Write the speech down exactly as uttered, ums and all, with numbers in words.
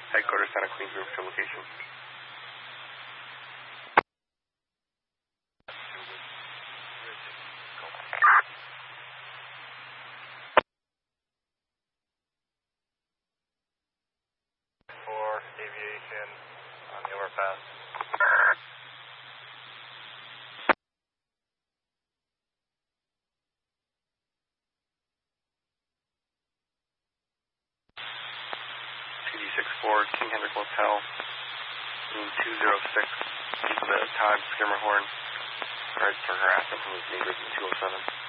Headquarters, Santa Queens, move to location. For aviation on the overpass. T D six four, King Hendrik Hotel, room two zero six, use the Todd Skimmerhorn, right for harassment from his neighbors in two oh seven.